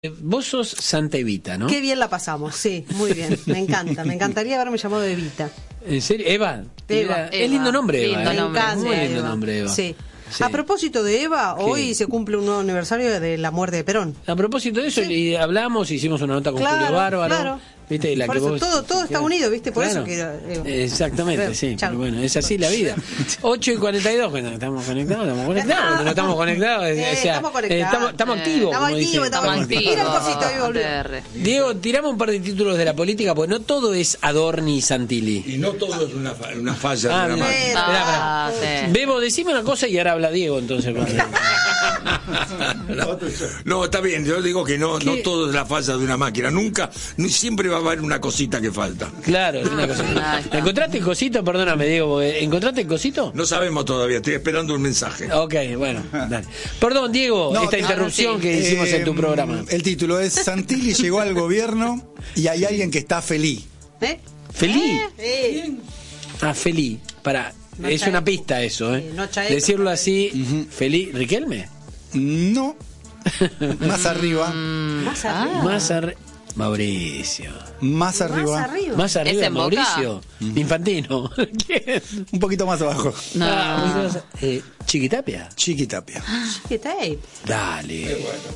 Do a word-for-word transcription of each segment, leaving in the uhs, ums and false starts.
Vos sos Santa Evita, ¿no? Qué bien la pasamos, sí, muy bien, me encanta, me encantaría haberme llamado Evita. ¿En serio? ¿Eva? Eva. Es lindo nombre, Eva. Lindo ¿eh? nombre. Me Muy encanta, lindo Eva. nombre, Eva. Sí. Sí. A propósito de Eva, ¿Qué? hoy se cumple un nuevo aniversario de la muerte de Perón. A propósito de eso, Sí. y hablamos, hicimos una nota con Claro, Julio Bárbaro. claro. ¿Viste? La Por que eso, vos- todo, todo está claro. unido, ¿viste? Por Claro. eso que... eh, Exactamente, sí. Chao. Pero bueno, es así la vida. ocho y cuarenta y dos, bueno, estamos conectados, estamos conectados. Cuando no estamos conectados, Eh, o sea, estamos conectados. eh, estamos, estamos Eh, activos. estamos como dicen. activos, estamos activos. Mira el cosito ahí, volvió. Diego, tiramos un par de títulos de la política, porque no todo es Adorni y Santilli. Y no todo es una, fa- una falla Ah, de una mira. máquina. Esperá, Ah, esperá. sí. Bebo, decime una cosa y ahora habla Diego, entonces. No, no, está bien, yo digo que no, no ¿Qué? todo es la falla de una máquina, nunca, ni siempre va a haber una cosita que falta. Claro, es una cosa. Ahí está. ¿Encontraste el cosito? Perdóname, Diego. porque- ¿Encontraste el cosito? No sabemos todavía, estoy esperando un mensaje. Ok, bueno, dale. Perdón, Diego, No, esta no, interrupción sí. que hicimos Eh, en tu programa. El título es Santilli llegó al gobierno y hay alguien que está feliz. ¿Eh? ¿Feliz? Eh, Ah, feliz. Pará, No es chae- una pista eso, ¿eh? Sí, no chae- Decirlo así, feliz. ¿Riquelme? No, más arriba, más Ah. arriba. Más arriba. Mauricio. más arriba, Más arriba. Más arriba, en Boca? Mauricio. Infantino. ¿Quién? un poquito más abajo. No. Ah, eh, Chiquitapia. Chiquitapia. ¿Qué tape? Dale.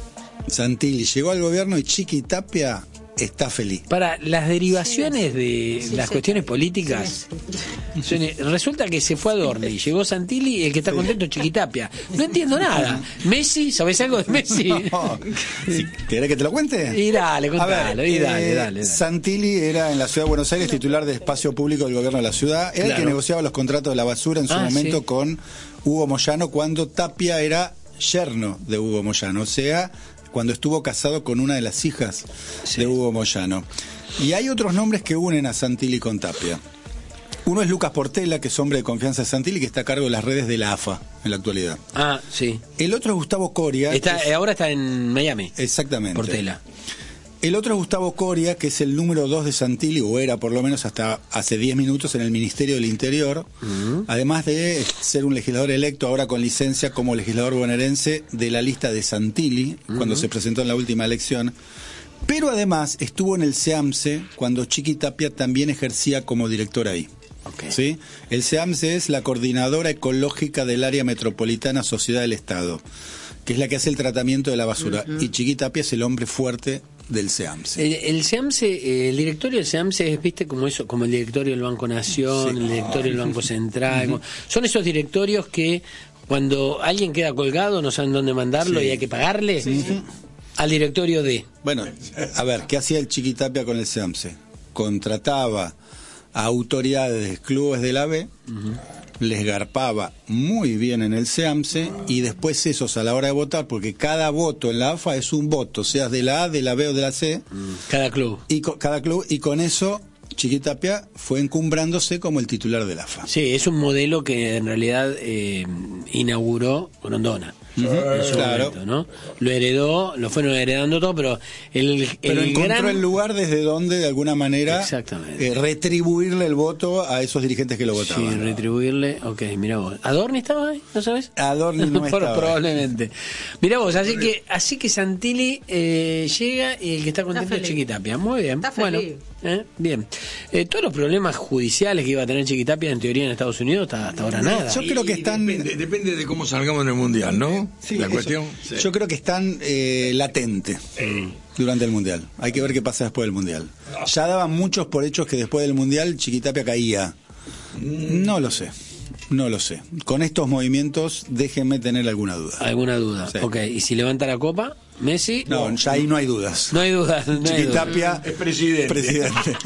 Santilli llegó al gobierno y Chiquitapia está feliz. Para las derivaciones de Sí, las sí, cuestiones sí. políticas, son- resulta que se fue Adorni, llegó Santilli y el que está contento es Chiquitapia. No entiendo nada. Messi, ¿sabés algo de Messi? No, si ¿querés que te lo cuente? Y dale, A contalo, ver, y dale, eh, dale, dale. Santilli era en la ciudad de Buenos Aires titular de espacio público del gobierno de la ciudad. Era el Claro. que negociaba los contratos de la basura en su Ah, momento sí. con Hugo Moyano cuando Tapia era yerno de Hugo Moyano, o sea, cuando estuvo casado con una de las hijas Sí. de Hugo Moyano. Y hay otros nombres que unen a Santilli con Tapia. Uno es Lucas Portela, que es hombre de confianza de Santilli, que está a cargo de las redes de la A F A en la actualidad. Ah, sí. El otro es Gustavo Coria. Está, que eh, es- ahora está en Miami. Exactamente. Portela. El otro es Gustavo Coria, que es el número dos de Santilli, o era por lo menos hasta hace diez minutos en el Ministerio del Interior, además de ser un legislador electo ahora con licencia como legislador bonaerense de la lista de Santilli, cuando se presentó en la última elección. Pero además estuvo en el SEAMSE cuando Chiquitapia también ejercía como director ahí. Ok. ¿Sí? El SEAMSE es la Coordinadora Ecológica del Área Metropolitana Sociedad del Estado, que es la que hace el tratamiento de la basura. Y Chiquitapia es el hombre fuerte del SEAMSE. El, el SEAMSE, eh, el directorio del SEAMSE es, viste, como eso, como el directorio del Banco Nación, Sí. el directorio del Banco Central. como- Son esos directorios que cuando alguien queda colgado no saben dónde mandarlo Sí. y hay que pagarle al directorio de. Bueno, a ver, ¿qué hacía el Chiquitapia con el SEAMSE? Contrataba a autoridades, clubes del A B, les garpaba muy bien en el SEAMSE y después esos a la hora de votar, porque cada voto en la A F A es un voto, seas de la A, de la B o de la C, Cada club. y co- cada club, y con eso Chiquitapia fue encumbrándose como el titular de la A F A. Sí, es un modelo que en realidad eh, inauguró Grondona. En su claro. momento, ¿no? Lo heredó, lo fueron heredando todo, pero el, Pero el encontró gran... el lugar desde donde, de alguna manera, Exactamente. eh, retribuirle el voto a esos dirigentes que lo Sí, votaban. retribuirle. Ok, mira vos. ¿Adorni estaba ahí? ¿No sabes? Adorni no Por- estaba. Probablemente. Mira vos, así que así que Santilli eh, llega y el que está contento es feliz. Chiquitapia. Muy bien. Está bueno, feliz. eh, bien. Eh, todos los problemas judiciales que iba a tener Chiquitapia en teoría en Estados Unidos, hasta, hasta ahora nada. Yo creo que Y están... Depende, depende de cómo salgamos en el mundial, ¿no? Sí, la eso. cuestión. Yo creo que están eh, latentes durante el Mundial. Hay que ver qué pasa después del Mundial. Ya daban muchos por hechos que después del Mundial Chiquitapia caía. No lo sé, no lo sé. Con estos movimientos déjenme tener alguna duda. ¿Alguna duda? Sí. Ok, ¿y si levanta la copa? ¿Messi? No, ya ahí no hay dudas. No hay duda. No hay duda. Chiquitapia Es presidente. presidente.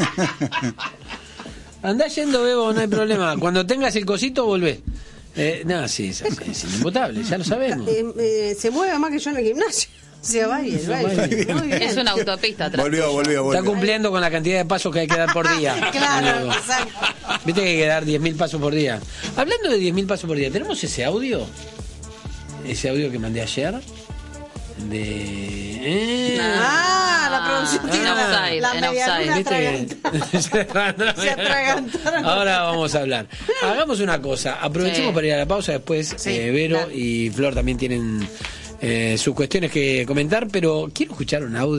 Andá yendo, Bebo, no hay problema. Cuando tengas el cosito, volvés. Eh, no, sí, es, así, es inimputable, ya lo sabemos. Eh, eh, se mueve más que yo en el gimnasio. O sea, va bien, va bien. Muy bien. Es una autopista atrás. Volvió, volvió, Está volvió. cumpliendo con la cantidad de pasos que hay que dar por día. Claro, Bebo. exacto. Viste que hay que dar diez mil pasos por día. Hablando de diez mil pasos por día, ¿tenemos ese audio? Ese audio que mandé ayer. De... Eh. Ah, la producción en tiene la, offside, la en medialuna offside. atragantada. Se atragantaron. Ahora vamos a hablar. Hagamos una cosa. Aprovechemos Sí. para ir a la pausa. Después Sí, eh, Vero dale. y Flor también tienen eh, sus cuestiones que comentar, pero quiero escuchar un audio.